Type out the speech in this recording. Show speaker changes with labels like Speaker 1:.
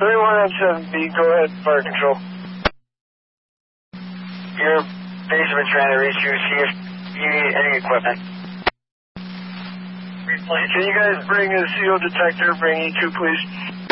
Speaker 1: 3107B, go ahead, fire control. Your base has been trying to reach you, see if you need any equipment. Can you guys bring a CO detector, bring E2, please?